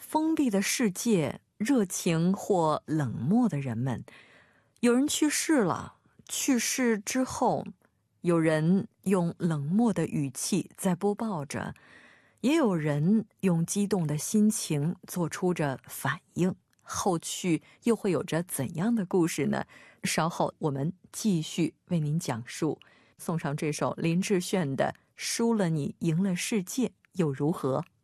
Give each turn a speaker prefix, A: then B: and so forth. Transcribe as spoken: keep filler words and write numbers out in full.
A: 封闭的世界，热情或冷漠的人们，有人去世了，去世之后，有人用冷漠的语气在播报着，也有人用激动的心情做出着反应。后续又会有着怎样的故事呢？稍后我们继续为您讲述。送上这首林志炫的《输了你赢了世界又如何》。